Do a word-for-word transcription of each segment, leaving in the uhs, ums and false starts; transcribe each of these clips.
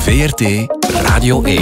V R T Radio één.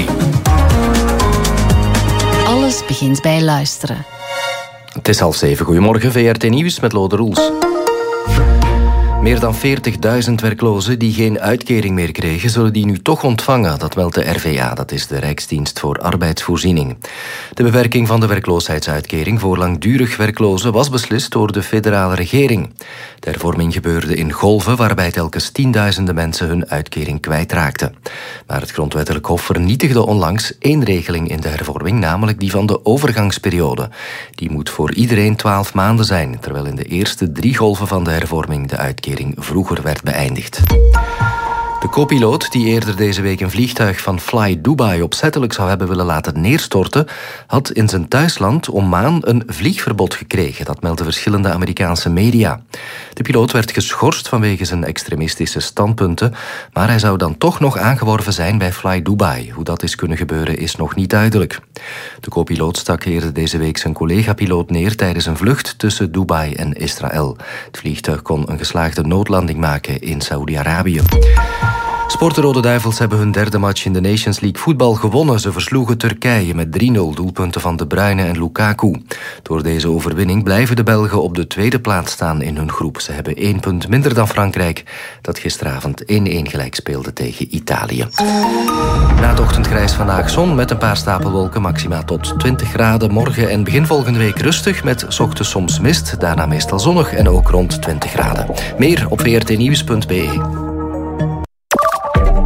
Alles begint bij luisteren. Het is half zeven. Goedemorgen, V R T Nieuws met Lode Roels. Meer dan veertigduizend werklozen die geen uitkering meer kregen, zullen die nu toch ontvangen. Dat meldt de R V A, dat is de Rijksdienst voor Arbeidsvoorziening. De beperking van de werkloosheidsuitkering voor langdurig werklozen was beslist door de federale regering. De hervorming gebeurde in golven waarbij telkens tienduizenden mensen hun uitkering kwijtraakten. Maar het Grondwettelijk Hof vernietigde onlangs één regeling in de hervorming, namelijk die van de overgangsperiode. Die moet voor iedereen twaalf maanden zijn, terwijl in de eerste drie golven van de hervorming de uitkering vroeger werd beëindigd. De co-piloot, die eerder deze week een vliegtuig van Fly Dubai opzettelijk zou hebben willen laten neerstorten, had in zijn thuisland Oman een vliegverbod gekregen. Dat melden verschillende Amerikaanse media. De piloot werd geschorst vanwege zijn extremistische standpunten, maar hij zou dan toch nog aangeworven zijn bij Fly Dubai. Hoe dat is kunnen gebeuren is nog niet duidelijk. De co-piloot stak eerder deze week zijn collega-piloot neer tijdens een vlucht tussen Dubai en Israël. Het vliegtuig kon een geslaagde noodlanding maken in Saoedi-Arabië. Sport de Rode Duivels hebben hun derde match in de Nations League voetbal gewonnen. Ze versloegen Turkije met drie nul, doelpunten van De Bruyne en Lukaku. Door deze overwinning blijven de Belgen op de tweede plaats staan in hun groep. Ze hebben één punt minder dan Frankrijk, dat gisteravond één-één gelijk speelde tegen Italië. Na het ochtendgrijs vandaag zon met een paar stapelwolken, maxima tot twintig graden. Morgen en begin volgende week rustig met 's ochtends soms mist, daarna meestal zonnig en ook rond twintig graden. Meer op v r t nieuws punt b e.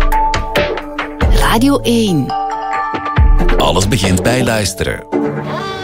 Radio één. Alles begint bij luisteren.